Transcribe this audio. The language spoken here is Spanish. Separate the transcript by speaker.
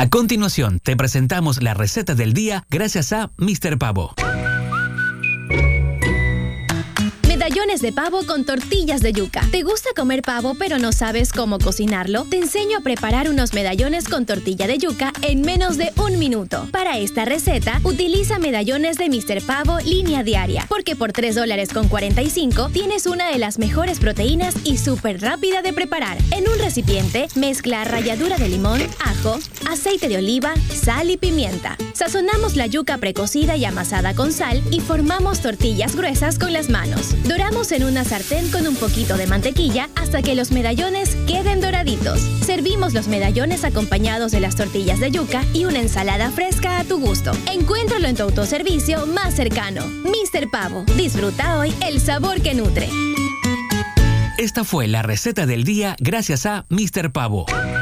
Speaker 1: A continuación, te presentamos la receta del día gracias a Mr. Pavo.
Speaker 2: Medallones de pavo con tortillas de yuca. ¿Te gusta comer pavo pero no sabes cómo cocinarlo? Te enseño a preparar unos medallones con tortilla de yuca en menos de 1 minuto. Para esta receta, utiliza medallones de Mr. Pavo línea diaria, porque por $3.45 tienes una de las mejores proteínas y súper rápida de preparar. En un recipiente, mezcla ralladura de limón, ajo, aceite de oliva, sal y pimienta. Sazonamos la yuca precocida y amasada con sal y formamos tortillas gruesas con las manos. Doramos en una sartén con un poquito de mantequilla hasta que los medallones queden doraditos. Servimos los medallones acompañados de las tortillas de yuca y una ensalada fresca a tu gusto. Encuéntralo en tu autoservicio más cercano. Mr. Pavo. Disfruta hoy el sabor que nutre.
Speaker 1: Esta fue la receta del día gracias a Mr. Pavo.